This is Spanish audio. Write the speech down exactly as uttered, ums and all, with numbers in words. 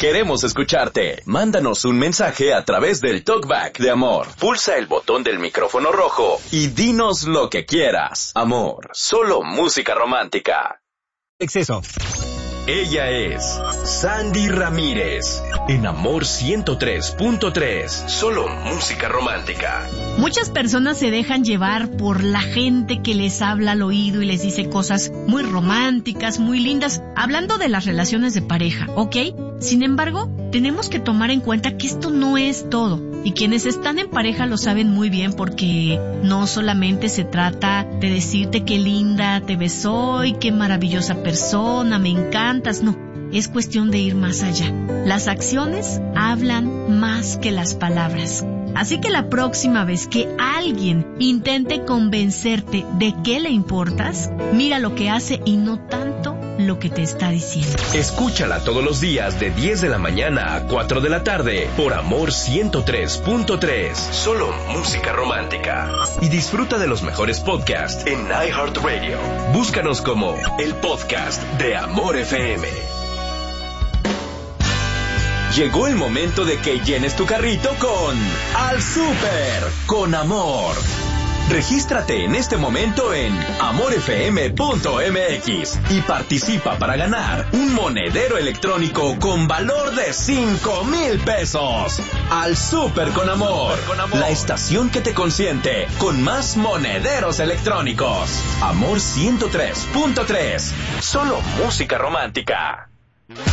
Queremos escucharte. Mándanos un mensaje a través del Talkback de Amor. Pulsa el botón del micrófono rojo y dinos lo que quieras. Amor, solo música romántica. Exceso. Ella es Sandy Ramírez, en Amor ciento tres punto tres, solo música romántica. Muchas personas se dejan llevar por la gente que les habla al oído y les dice cosas muy románticas, muy lindas, hablando de las relaciones de pareja, ¿ok? Sin embargo, tenemos que tomar en cuenta que esto no es todo. Y quienes están en pareja lo saben muy bien, porque no solamente se trata de decirte qué linda te ves hoy, qué maravillosa persona, me encantas, no. Es cuestión de ir más allá. Las acciones hablan más que las palabras. Así que la próxima vez que alguien intente convencerte de que le importas, mira lo que hace y no tanto lo que te está diciendo. Escúchala todos los días de diez de la mañana a cuatro de la tarde por Amor ciento tres punto tres. Solo música romántica. Y disfruta de los mejores podcasts en iHeartRadio. Búscanos como el podcast de Amor F M. Llegó el momento de que llenes tu carrito con Al Súper con Amor. Regístrate en este momento en amor f m punto m x y participa para ganar un monedero electrónico con valor de cinco mil pesos. Al Súper con Amor, la estación que te consiente con más monederos electrónicos. Amor ciento tres punto tres, solo música romántica.